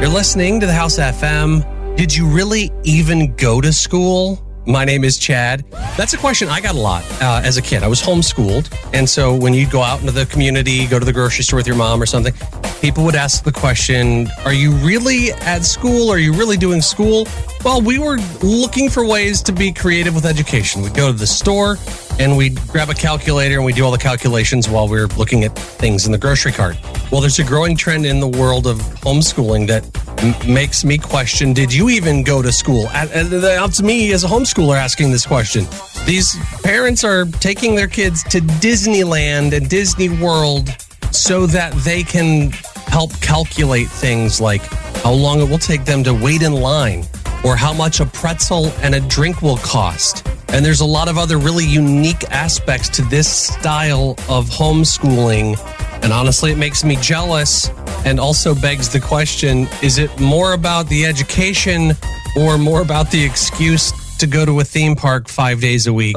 You're listening to the House FM. Did you really even go to school? My name is Chad. That's a question I got a lot as a kid. I was homeschooled. And so when you go out into the community, go to the grocery store with your mom or something, people would ask the question, are you really at school? Are you really doing school? Well, we were looking for ways to be creative with education. We'd go to the store and we'd grab a calculator and we'd do all the calculations while we were looking at things in the grocery cart. Well, there's a growing trend in the world of homeschooling that makes me question, did you even go to school? That's me as a homeschooler asking this question. These parents are taking their kids to Disneyland and Disney World so that they can help calculate things like how long it will take them to wait in line or how much a pretzel and a drink will cost. And there's a lot of other really unique aspects to this style of homeschooling. And honestly, it makes me jealous and also begs the question, is it more about the education or more about the excuse to go to a theme park 5 days a week?